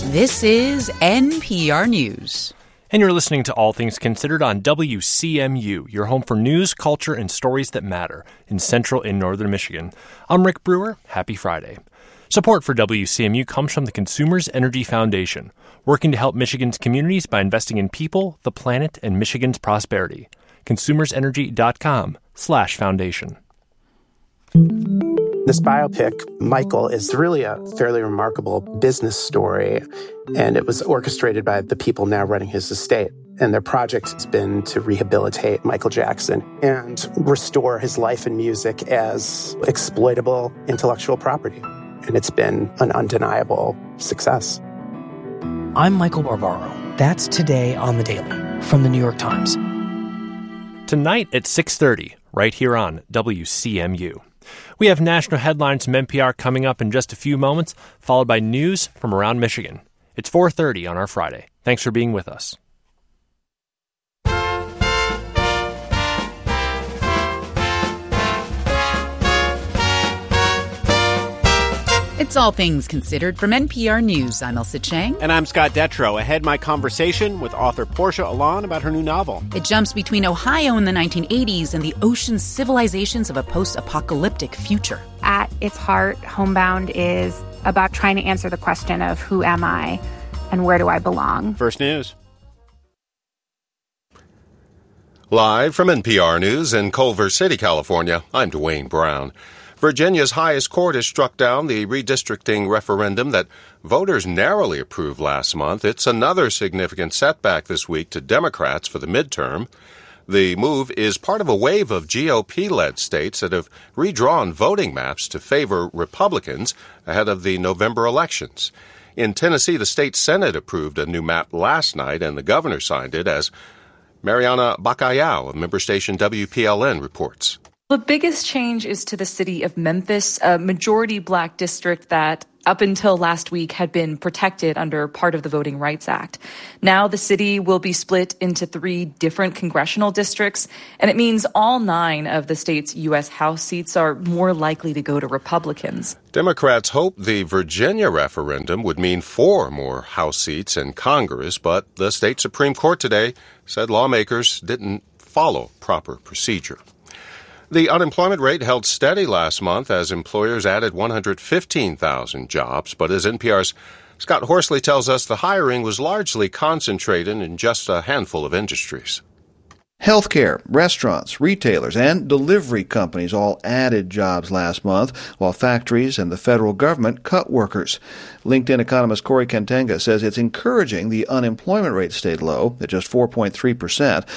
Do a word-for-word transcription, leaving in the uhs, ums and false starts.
This is N P R News. And you're listening to All Things Considered on W C M U, your home for news, culture, and stories that matter in central and northern Michigan. I'm Rick Brewer. Happy Friday. Support for W C M U comes from the Consumers Energy Foundation, working to help Michigan's communities by investing in people, the planet, and Michigan's prosperity. consumersenergy.com slash foundation. This biopic, Michael, is really a fairly remarkable business story, and it was orchestrated by the people now running his estate. And their project has been to rehabilitate Michael Jackson and restore his life and music as exploitable intellectual property. And it's been an undeniable success. I'm Michael Barbaro. That's Today on the Daily from the New York Times. Tonight at six thirty, right here on W C M U. We have national headlines from N P R coming up in just a few moments, followed by news from around Michigan. It's four thirty on our Friday. Thanks for being with us. It's All Things Considered from N P R News. I'm Elsa Chang. And I'm Scott Detrow. Ahead, my conversation with author Portia Alon about her new novel. It jumps between Ohio in the nineteen eighties and the ocean civilizations of a post-apocalyptic future. At its heart, Homebound is about trying to answer the question of who am I and where do I belong? First news. Live from N P R News in Culver City, California, I'm Dwayne Brown. Virginia's highest court has struck down the redistricting referendum that voters narrowly approved last month. It's another significant setback this week to Democrats for the midterm. The move is part of a wave of G O P-led states that have redrawn voting maps to favor Republicans ahead of the November elections. In Tennessee, the state Senate approved a new map last night, and the governor signed it, as Mariana Bacallao of member station W P L N reports. The biggest change is to the city of Memphis, a majority black district that up until last week had been protected under part of the Voting Rights Act. Now the city will be split into three different congressional districts, and it means all nine of the state's U S House seats are more likely to go to Republicans. Democrats hope the Virginia referendum would mean four more House seats in Congress, but the state Supreme Court today said lawmakers didn't follow proper procedure. The unemployment rate held steady last month as employers added one hundred fifteen thousand jobs, but as N P R's Scott Horsley tells us, the hiring was largely concentrated in just a handful of industries. Healthcare, restaurants, retailers, and delivery companies all added jobs last month, while factories and the federal government cut workers. LinkedIn economist Corey Kentenga says it's encouraging the unemployment rate stayed low at just four point three percent,